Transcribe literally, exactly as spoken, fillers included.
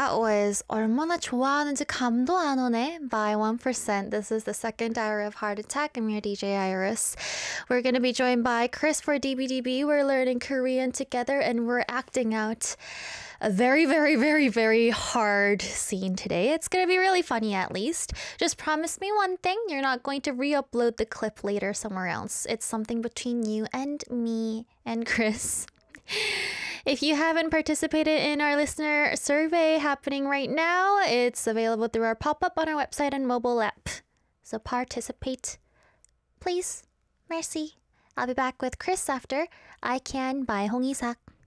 That was 얼마나 좋아하는지 감도 안 오네 by one percent. This is the second Diary of Heart Attack. I'm your D J Iris. We're going to be joined by Chris for D B D B. We're learning Korean together and we're acting out a very, very, very, very hard scene today. It's going to be really funny at least. Just promise me one thing. You're not going to re-upload the clip later somewhere else. It's something between you and me and Chris. If you haven't participated in our listener survey happening right now, it's available through our pop-up on our website and mobile app. So participate, please. Merci. I'll be back with Chris after I Can by Hong Isak.